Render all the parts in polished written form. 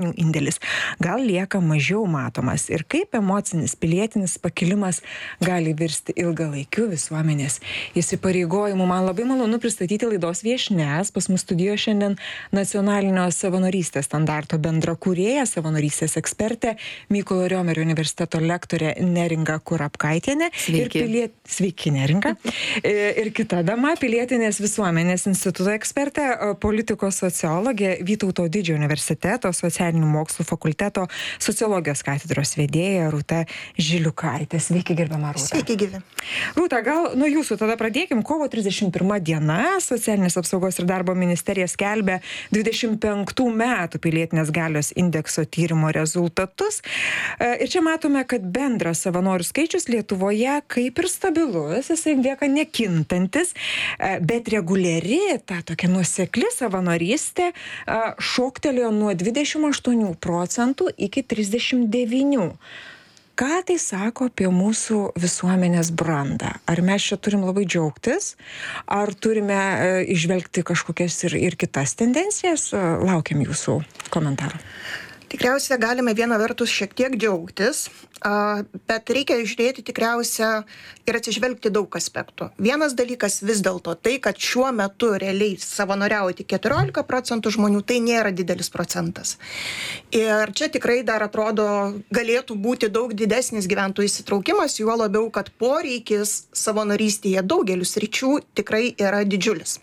indėlis gal lieka mažiau matomas ir kaip emocinis pilietinis pakilimas gali virsti ilgalaikiu visuomenės įsipareigojimu. Man labai malonu pristatyti laidos viešnias. Pas mus studijoje šiandien nacionalinio savanorystės standarto bendrakūrėja, savanorystės ekspertė, Mykolo Riomerio universiteto lektorė Neringa Kurapkaitienė. Sveiki, Neringa. Ir kita dama, pilietinės visuomenės instituto ekspertė, politikos sociologė, Vytauto Didžiojo universiteto mokslų fakulteto sociologijos katedros vedėja Rūta Žiliukaitė. Sveiki, gerbiama Rūta. Sveiki, gyvi. Rūta, gal nuo jūsų tada pradėkim. Kovo 31 diena Socialinės apsaugos ir darbo ministerija skelbia 25 metų pilietinės galios indekso tyrimo rezultatus. Ir čia matome, kad bendras savanorių skaičius Lietuvoje kaip ir stabilus, jisai lieka nekintantis, bet reguliari, ta tokia nuosekli savanorystė šoktelėjo nuo 28 procentų iki 39. Ką tai sako apie mūsų visuomenės brandą? Ar mes čia turim labai džiaugtis? Ar turime įžvelgti kažkokias ir kitas tendencijas? Laukiam jūsų komentarų. Tikriausiai galime viena vertus šiek tiek džiaugtis, bet reikia žiūrėti tikriausia ir atsižvelgti daug aspektų. Vienas dalykas vis dėlto tai, kad šiuo metu realiai savanoriauti 14 procentų žmonių, tai nėra didelis procentas. Ir čia tikrai dar atrodo galėtų būti daug didesnis gyventojų įsitraukimas, juo labiau, kad poreikis savanorystėje daugeliu sričių tikrai yra didžiulis.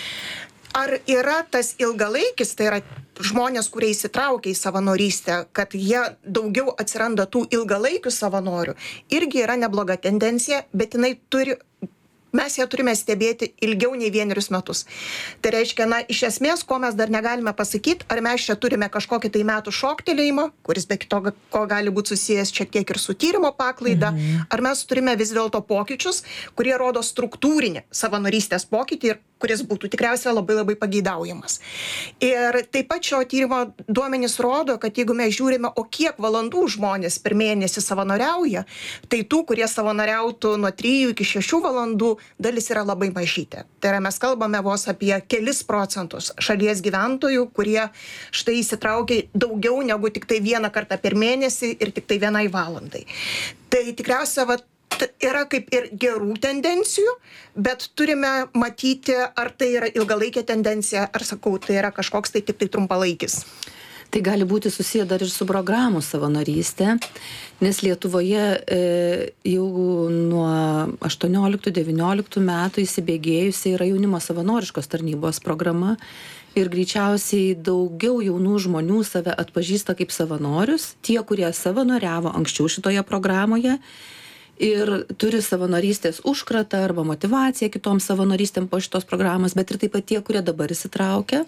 Ar yra tas ilgalaikis, tai yra žmonės, kurie įsitraukia į savanorystę, kad jie daugiau atsiranda tų ilgalaikių savanorių, irgi yra nebloga tendencija, bet mes ją turime stebėti ilgiau nei 1 metus. Tai reiškia, iš esmės, ko mes dar negalime pasakyti, ar mes čia turime kažkokį tai metų šoktelėjimą, kuris be kito, ko gali būti susijęs šiek tiek ir su tyrimo paklaida, ar mes turime vis dėlto pokyčius, kurie rodo struktūrinį savanorystės pokytį ir kuris būtų tikriausiai labai pageidaujamas. Ir taip pat šio tyrimo duomenys rodo, kad jeigu mes žiūrime, o kiek valandų žmonės per mėnesį savanoriauja, tai tų, kurie savanoriautų nuo 3 iki 6 valandų, dalis yra labai mažytė. Tai yra, mes kalbame vos apie kelis procentus šalies gyventojų, kurie štai įsitraukia daugiau negu tik tai 1 kartą per mėnesį ir tik tai 1 valandai. Tai tikriausiai yra kaip ir gerų tendencijų, bet turime matyti, ar tai yra ilgalaikė tendencija, ar tai yra kažkoks tai tik tai trumpalaikis. Tai gali būti susiję dar ir su programų savanorystė, nes Lietuvoje jau nuo 18-19 metų įsibėgėjusi yra jaunimo savanoriškos tarnybos programa ir greičiausiai daugiau jaunų žmonių save atpažįsta kaip savanorius, tie, kurie savanoriavo anksčiau šitoje programoje ir turi savanorystės užkratą arba motivaciją kitoms savanorystėm po šitos programos, bet ir taip pat tie, kurie dabar įsitraukia.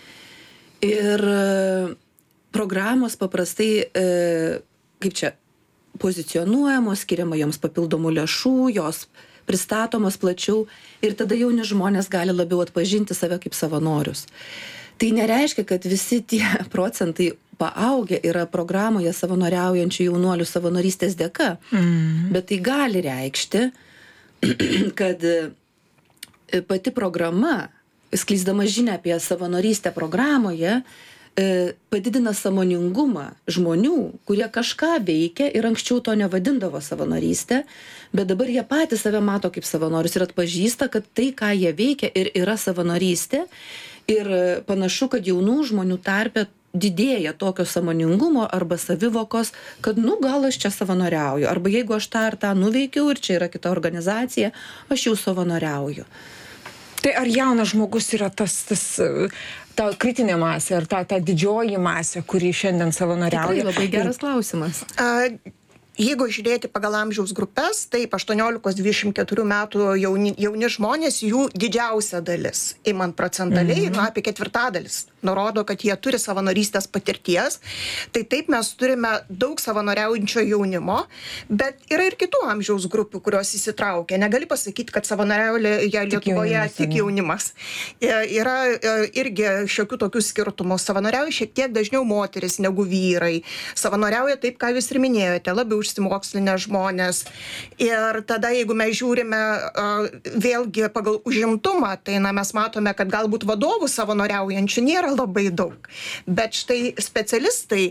Ir programos paprastai, kaip čia, pozicionuojamos, skiriama joms papildomų lėšų, jos pristatomos plačiau ir tada jauni žmonės gali labiau atpažinti save kaip savanorius. Tai nereiškia, kad visi tie procentai paaugę yra programoje savanoriaujančių jaunuolių savanorystės dėka, bet tai gali reikšti, kad pati programa, skleisdama žinią apie savanorystę programoje, padidina sąmoningumą žmonių, kurie kažką veikia ir anksčiau to nevadindavo savanorystė, bet dabar jie patys save mato kaip savanorius ir atpažįsta, kad tai, ką jie veikia ir yra savanorystė. Ir panašu, kad jaunų žmonių tarpe didėja tokio sąmoningumo arba savivokos, kad gal aš čia savanoriauju, arba jeigu aš tą ar tą nuveikiau ir čia yra kita organizacija, aš jau savanoriauju. Tai ar jaunas žmogus yra ta kritinė masė, ar ta didžioji masė, kuri šiandien savanoriauja? Tikrai labai geras klausimas. Jeigu žiūrėti pagal amžiaus grupės, taip 18-24 metų jauni žmonės, jų didžiausia dalis, imant procentaliai, apie 1/4 nurodo, kad jie turi savanorystės patirties. Tai taip mes turime daug savanoriaujančio jaunimo, bet yra ir kitų amžiaus grupių, kurios įsitraukia. Negali pasakyti, kad savanoriauja Lietuvoje tik jaunimas. Yra irgi šiokių tokių skirtumų. Savanoriauja šiek tiek dažniau moteris negu vyrai. Savanoriauja taip, ką jūs ir minėjote, labiau išsimokslinę žmonės. Ir tada, jeigu mes žiūrime vėlgi pagal užimtumą, tai mes matome, kad galbūt vadovų savanoriaujančių nėra labai daug. Bet štai specialistai